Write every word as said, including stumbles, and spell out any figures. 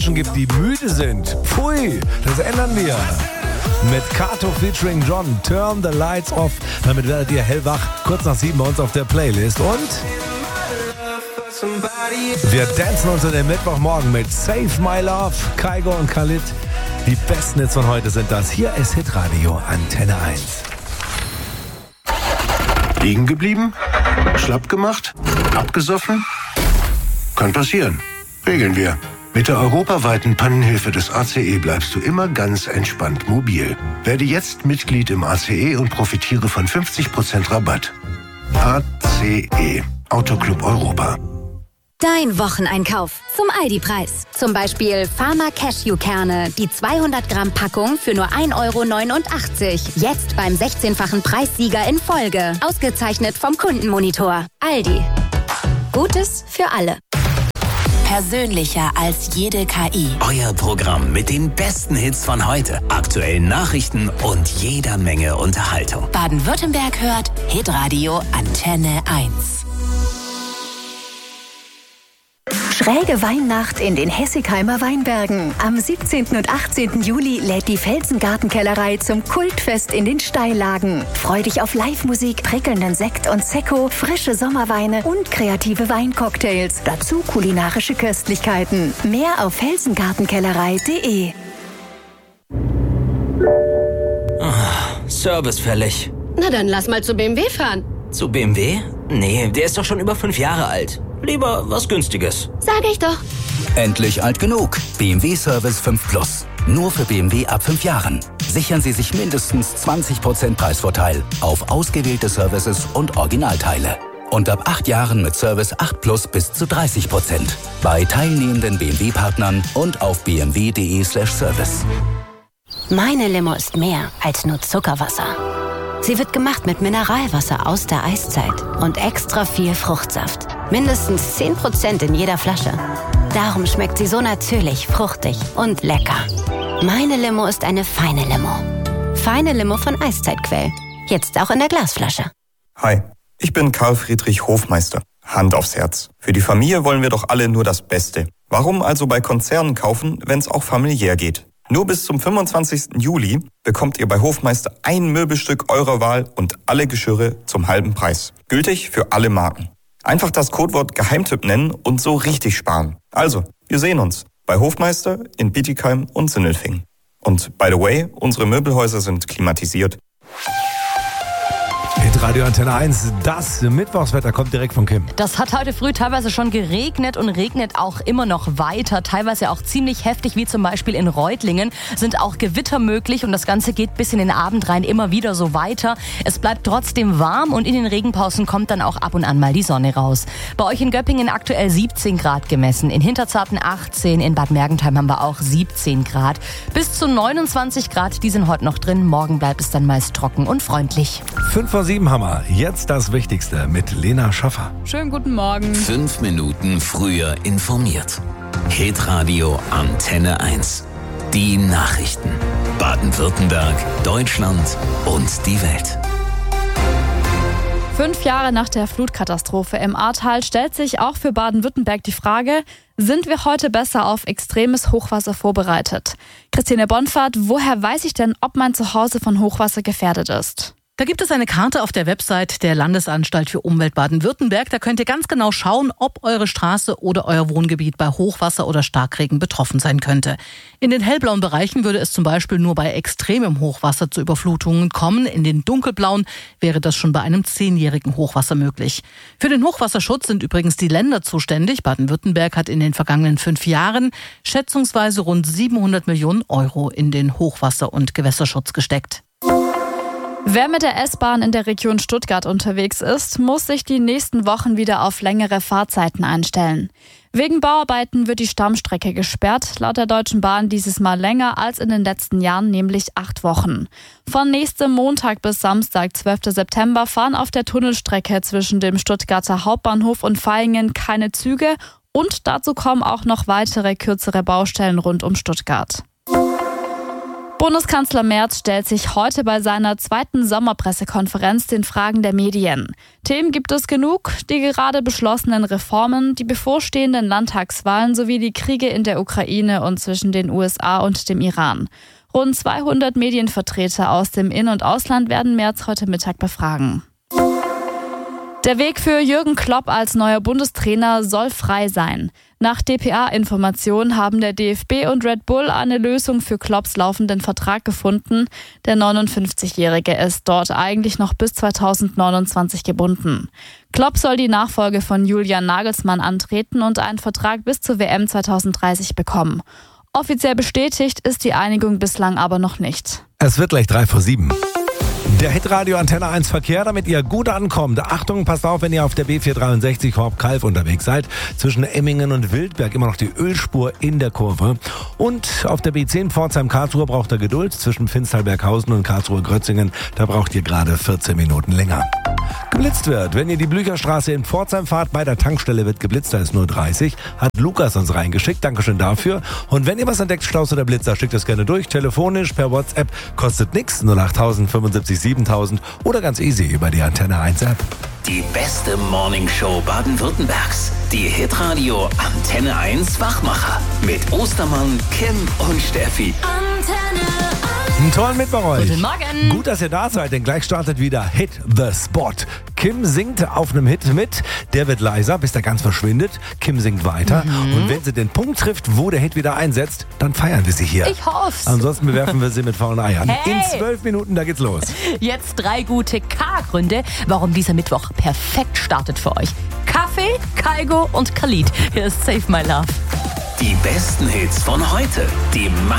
gibt, die müde sind. Pfui, das ändern wir. Mit Kato featuring John, Turn the Lights Off. Damit werdet ihr hellwach, kurz nach sieben bei uns auf der Playlist. Und wir dancen uns in den Mittwochmorgen mit Save My Love, Kygo und Khalid. Die besten Hits von heute sind das. Hier ist Hitradio Antenne eins. Liegen geblieben? Schlapp gemacht? Abgesoffen? Kann passieren. Regeln wir. Mit der europaweiten Pannenhilfe des A C E bleibst du immer ganz entspannt mobil. Werde jetzt Mitglied im A C E und profitiere von fünfzig Prozent Rabatt. A C E, Autoclub Europa. Dein Wocheneinkauf zum Aldi-Preis. Zum Beispiel Pharma Cashew-Kerne, die zweihundert Gramm Packung für nur ein Euro neunundachtzig. Jetzt beim sechzehnfachen Preissieger in Folge. Ausgezeichnet vom Kundenmonitor. Aldi. Gutes für alle. Persönlicher als jede K I. Euer Programm mit den besten Hits von heute, aktuellen Nachrichten und jeder Menge Unterhaltung. Baden-Württemberg hört Hitradio Antenne eins. Schräge Weihnacht in den Hessigheimer Weinbergen. Am siebzehnten und achtzehnten Juli lädt die Felsengartenkellerei zum Kultfest in den Steillagen. Freu dich auf Live-Musik, prickelnden Sekt und Sekko, frische Sommerweine und kreative Weincocktails. Dazu kulinarische Köstlichkeiten. Mehr auf felsengartenkellerei punkt de. Oh, Service fällig. Na dann lass mal zu B M W fahren. Zu B M W? Nee, der ist doch schon über fünf Jahre alt. Lieber was Günstiges. Sag ich doch. Endlich alt genug. B M W Service fünf Plus. Nur für B M W ab fünf Jahren. Sichern Sie sich mindestens zwanzig Prozent Preisvorteil auf ausgewählte Services und Originalteile. Und ab acht Jahren mit Service acht Plus bis zu dreißig Prozent. Bei teilnehmenden B M W-Partnern und auf b m w punkt de slash service. Meine Limo ist mehr als nur Zuckerwasser. Sie wird gemacht mit Mineralwasser aus der Eiszeit und extra viel Fruchtsaft. Mindestens zehn Prozent in jeder Flasche. Darum schmeckt sie so natürlich, fruchtig und lecker. Meine Limo ist eine feine Limo. Feine Limo von Eiszeitquell. Jetzt auch in der Glasflasche. Hi, ich bin Karl Friedrich Hofmeister. Hand aufs Herz. Für die Familie wollen wir doch alle nur das Beste. Warum also bei Konzernen kaufen, wenn es auch familiär geht? Nur bis zum fünfundzwanzigsten Juli bekommt ihr bei Hofmeister ein Möbelstück eurer Wahl und alle Geschirre zum halben Preis. Gültig für alle Marken. Einfach das Codewort Geheimtipp nennen und so richtig sparen. Also, wir sehen uns bei Hofmeister in Bietigheim und Sindelfingen. Und by the way, unsere Möbelhäuser sind klimatisiert. Hitradio Antenne eins, das Mittwochswetter kommt direkt von Kim. Das hat heute früh teilweise schon geregnet und regnet auch immer noch weiter. Teilweise auch ziemlich heftig, wie zum Beispiel in Reutlingen. Sind auch Gewitter möglich und das Ganze geht bis in den Abend rein immer wieder so weiter. Es bleibt trotzdem warm und in den Regenpausen kommt dann auch ab und an mal die Sonne raus. Bei euch in Göppingen aktuell siebzehn Grad gemessen, in Hinterzarten achtzehn, in Bad Mergentheim haben wir auch siebzehn Grad. Bis zu neunundzwanzig Grad, die sind heute noch drin. Morgen bleibt es dann meist trocken und freundlich. fünf vor sieben haben wir. Jetzt das Wichtigste mit Lena Schaffer. Schönen guten Morgen. Fünf Minuten früher informiert. Hitradio Antenne eins. Die Nachrichten. Baden-Württemberg, Deutschland und die Welt. Fünf Jahre nach der Flutkatastrophe im Ahrtal stellt sich auch für Baden-Württemberg die Frage, sind wir heute besser auf extremes Hochwasser vorbereitet? Christine Bonfahrt, woher weiß ich denn, ob mein Zuhause von Hochwasser gefährdet ist? Da gibt es eine Karte auf der Website der Landesanstalt für Umwelt Baden-Württemberg. Da könnt ihr ganz genau schauen, ob eure Straße oder euer Wohngebiet bei Hochwasser oder Starkregen betroffen sein könnte. In den hellblauen Bereichen würde es zum Beispiel nur bei extremem Hochwasser zu Überflutungen kommen. In den dunkelblauen wäre das schon bei einem zehnjährigen Hochwasser möglich. Für den Hochwasserschutz sind übrigens die Länder zuständig. Baden-Württemberg hat in den vergangenen fünf Jahren schätzungsweise rund siebenhundert Millionen Euro in den Hochwasser- und Gewässerschutz gesteckt. Wer mit der S-Bahn in der Region Stuttgart unterwegs ist, muss sich die nächsten Wochen wieder auf längere Fahrzeiten einstellen. Wegen Bauarbeiten wird die Stammstrecke gesperrt, laut der Deutschen Bahn dieses Mal länger als in den letzten Jahren, nämlich acht Wochen. Von nächstem Montag bis Samstag, zwölften September, fahren auf der Tunnelstrecke zwischen dem Stuttgarter Hauptbahnhof und Vaihingen keine Züge und dazu kommen auch noch weitere kürzere Baustellen rund um Stuttgart. Bundeskanzler Merz stellt sich heute bei seiner zweiten Sommerpressekonferenz den Fragen der Medien. Themen gibt es genug, die gerade beschlossenen Reformen, die bevorstehenden Landtagswahlen sowie die Kriege in der Ukraine und zwischen den U S A und dem Iran. Rund zweihundert Medienvertreter aus dem In- und Ausland werden Merz heute Mittag befragen. Der Weg für Jürgen Klopp als neuer Bundestrainer soll frei sein. Nach D P A-Informationen haben der D F B und Red Bull eine Lösung für Klopps laufenden Vertrag gefunden. Der neunundfünfzigjährige ist dort eigentlich noch bis zweitausendneunundzwanzig gebunden. Klopp soll die Nachfolge von Julian Nagelsmann antreten und einen Vertrag bis zur W M zweitausenddreißig bekommen. Offiziell bestätigt ist die Einigung bislang aber noch nicht. Es wird gleich drei vor sieben. Der Hitradio Antenne eins Verkehr, damit ihr gut ankommt. Achtung, passt auf, wenn ihr auf der B vierhundertdreiundsechzig Horb-Kalf unterwegs seid. Zwischen Emmingen und Wildberg immer noch die Ölspur in der Kurve. Und auf der B zehn Pforzheim-Karlsruhe braucht ihr Geduld. Zwischen Finstal-Berghausen und Karlsruhe-Grötzingen, da braucht ihr gerade vierzehn Minuten länger. Geblitzt wird, wenn ihr die Blücherstraße in Pforzheim fahrt, bei der Tankstelle wird geblitzt, da ist nur dreißig. Hat Lukas uns reingeschickt, Dankeschön dafür. Und wenn ihr was entdeckt, Staus oder Blitzer, schickt es gerne durch. Telefonisch, per WhatsApp, kostet nix, null acht null null fünfundsiebzig siebentausend oder ganz easy über die Antenne eins App. Die beste Morningshow Baden-Württembergs. Die Hitradio Antenne eins Wachmacher. Mit Ostermann, Kim und Steffi. Antenne Einen tollen Mittwoch euch. Guten Morgen. Gut, dass ihr da seid, denn gleich startet wieder Hit the Spot. Kim singt auf einem Hit mit, der wird leiser, bis der ganz verschwindet. Kim singt weiter mhm. und wenn sie den Punkt trifft, wo der Hit wieder einsetzt, dann feiern wir sie hier. Ich hoff's. Ansonsten bewerfen wir sie mit faulen Eiern. Hey. In zwölf Minuten, da geht's los. Jetzt drei gute K-Gründe, warum dieser Mittwoch perfekt startet für euch. Kaffee, Kaigo und Khalid. Hier ist Save My Love. Die besten Hits von heute. Die